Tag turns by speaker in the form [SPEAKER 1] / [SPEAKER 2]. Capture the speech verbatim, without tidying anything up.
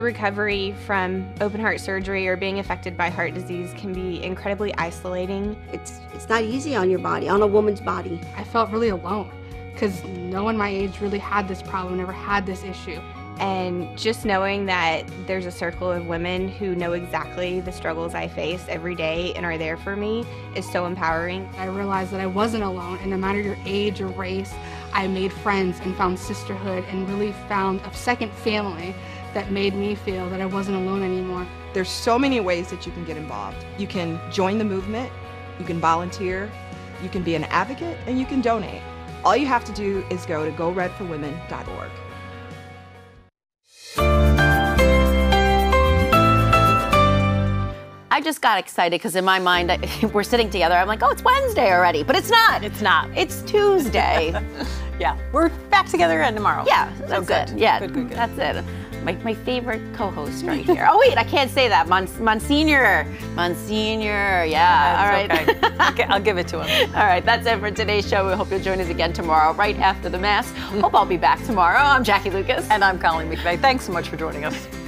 [SPEAKER 1] Recovery from open heart surgery or being affected by heart disease can be incredibly isolating.
[SPEAKER 2] It's, it's not easy on your body, on a woman's body.
[SPEAKER 3] I felt really alone because no one my age really had this problem, never had this issue.
[SPEAKER 1] And just knowing that there's a circle of women who know exactly the struggles I face every day and are there for me is so empowering.
[SPEAKER 3] I realized that I wasn't alone, and no matter your age or race, I made friends and found sisterhood and really found a second family that made me feel that I wasn't alone anymore.
[SPEAKER 4] There's so many ways that you can get involved. You can join the movement, you can volunteer, you can be an advocate, and you can donate. All you have to do is go to go red for women dot org.
[SPEAKER 5] I just got excited because in my mind, I, we're sitting together. I'm like, oh, it's Wednesday already, but it's not.
[SPEAKER 6] It's not.
[SPEAKER 5] It's Tuesday.
[SPEAKER 6] Yeah, we're back together again tomorrow.
[SPEAKER 5] Yeah, that's
[SPEAKER 6] so good.
[SPEAKER 5] it. Yeah,
[SPEAKER 6] good, good, good.
[SPEAKER 5] That's it. My, my favorite co-host right here. Oh wait, I can't say that. Mons Monsignor. Monsignor, yeah, all right.
[SPEAKER 6] Okay. Okay, I'll give it to him.
[SPEAKER 5] All right, that's it for today's show. We hope you'll join us again tomorrow, right after the Mass. Hope I'll be back tomorrow. I'm Jackie Lucas.
[SPEAKER 6] And I'm Colleen McVeigh. Thanks so much for joining us.